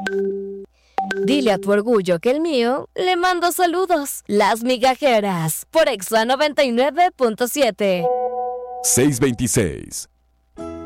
Dile a tu orgullo que el mío le mando saludos. Las Migajeras por Exa 99.7. 626.